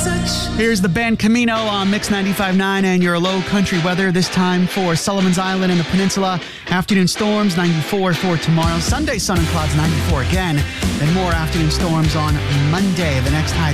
Here's the band Camino on Mix 95.9 and your low country weather. This time for Sullivan's Island and the peninsula. Afternoon storms, 94 for tomorrow. Sunday, sun and clouds, 94 again. Then more afternoon storms on Monday. The next high